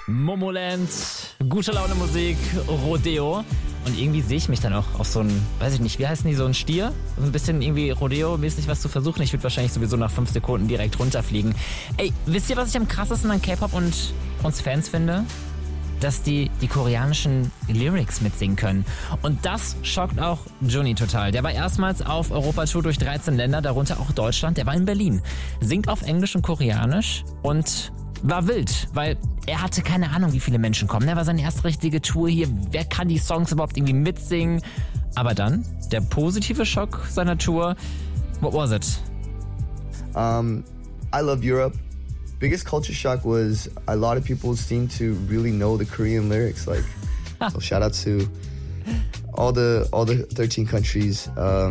Momoland, gute Laune Musik, Rodeo. Und irgendwie sehe ich mich dann auch auf so einen, weiß ich nicht, wie heißen die, so ein Stier? So ein bisschen irgendwie Rodeo-mäßig was zu versuchen. Ich würde wahrscheinlich sowieso nach 5 Sekunden direkt runterfliegen. Ey, wisst ihr, was ich am krassesten an K-Pop und uns Fans finde? Dass die koreanischen Lyrics mitsingen können. Und das schockt auch Juni total. Der war erstmals auf Europatour durch 13 Länder, darunter auch Deutschland. Der war in Berlin. Singt auf Englisch und Koreanisch und war wild, weil er hatte keine Ahnung, wie viele Menschen kommen. Er war seine erste richtige Tour hier. Wer kann die Songs überhaupt irgendwie mitsingen? Aber dann, der positive Schock seiner Tour. What was it? I love Europe. Biggest culture shock was a lot of people seem to really know the Korean lyrics. Like, so shout out to all the 13 countries,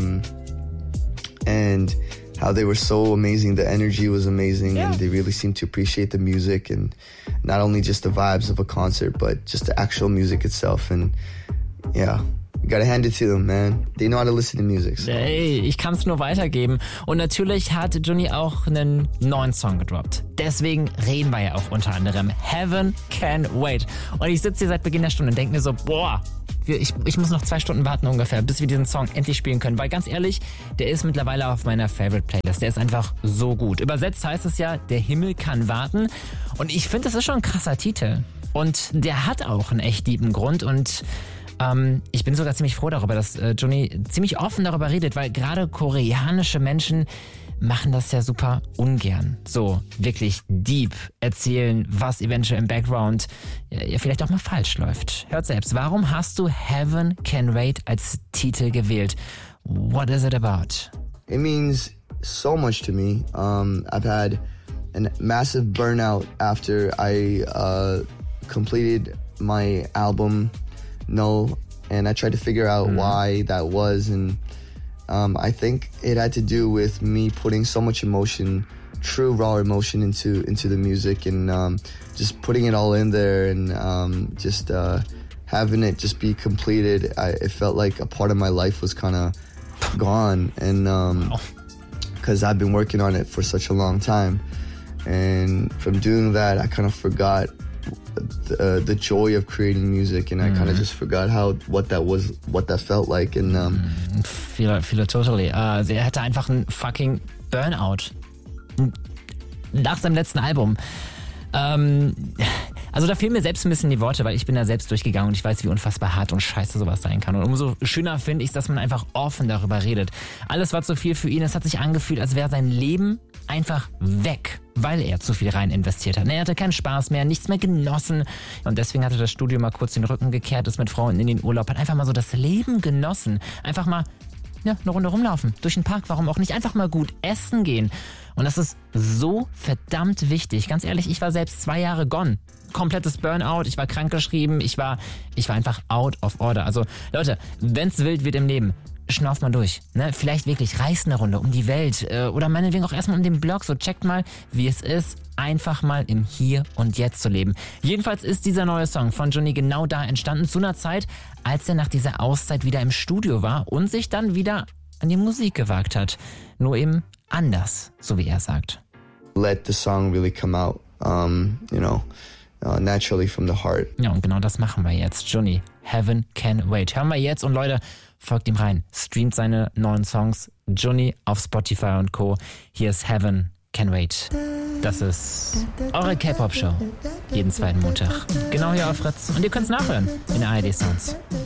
and how they were so amazing. The energy was amazing, and they really seemed to appreciate the music, and not only just the vibes of a concert, but just the actual music itself. And yeah. You gotta hand it to them, man. They know how to listen to music. So. Ey, ich kann's nur weitergeben. Und natürlich hat Juni auch einen neuen Song gedroppt. Deswegen reden wir ja auch unter anderem. Heaven Can Wait. Und ich sitze hier seit Beginn der Stunde und denke mir so, boah, ich muss noch 2 Stunden warten ungefähr, bis wir diesen Song endlich spielen können. Weil ganz ehrlich, der ist mittlerweile auf meiner Favorite-Playlist. Der ist einfach so gut. Übersetzt heißt es ja, der Himmel kann warten. Und ich finde, das ist schon ein krasser Titel. Und der hat auch einen echt tiefen Grund. Und ich bin sogar ziemlich froh darüber, dass Juni ziemlich offen darüber redet, weil gerade koreanische Menschen machen das ja super ungern. So wirklich deep erzählen, was eventuell im Background ja vielleicht auch mal falsch läuft. Hört selbst, warum hast du Heaven Can Wait als Titel gewählt? What is it about? It means so much to me. I've had a massive burnout after I completed my album No, and I tried to figure out why that was, and I think it had to do with me putting so much emotion, true raw emotion into the music, and just putting it all in there, and just having it just be completed. It felt like a part of my life was kind of gone, and because I've been working on it for such a long time, and from doing that, I kind of forgot the joy of creating music, and I kind of just forgot what that felt like. And Feel totally. Er hatte einfach einen fucking Burnout nach seinem letzten Album. Also da fehlen mir selbst ein bisschen die Worte, weil ich bin da selbst durchgegangen und ich weiß, wie unfassbar hart und scheiße sowas sein kann. Und umso schöner finde ich, dass man einfach offen darüber redet. Alles war zu viel für ihn. Es hat sich angefühlt, als wäre sein Leben einfach weg, weil er zu viel rein investiert hat. Er hatte keinen Spaß mehr, nichts mehr genossen. Und deswegen hatte das Studio mal kurz den Rücken gekehrt, ist mit Freunden in den Urlaub, hat einfach mal so das Leben genossen. Einfach mal eine Runde rumlaufen, durch den Park, warum auch nicht, einfach mal gut essen gehen. Und das ist so verdammt wichtig. Ganz ehrlich, ich war selbst 2 Jahre gone. Komplettes Burnout, ich war krankgeschrieben, ich war einfach out of order. Also Leute, wenn's wild wird im Leben, schnauft mal durch. Ne? Vielleicht wirklich reißt eine Runde um die Welt oder meinetwegen auch erstmal um den Blog. So checkt mal, wie es ist, einfach mal im Hier und Jetzt zu leben. Jedenfalls ist dieser neue Song von Juni genau da entstanden, zu einer Zeit, als er nach dieser Auszeit wieder im Studio war und sich dann wieder an die Musik gewagt hat. Nur eben anders, so wie er sagt. Let the song really come out, naturally from the heart. Ja, und genau das machen wir jetzt. Juni, Heaven Can Wait. Hören wir jetzt und Leute, folgt ihm rein. Streamt seine neuen Songs. Juni auf Spotify und Co. Hier ist Heaven Can Wait. Das ist eure K-Pop-Show. Jeden zweiten Montag. Genau hier auf Fritz. Und ihr könnt's nachhören in der ARD Sounds.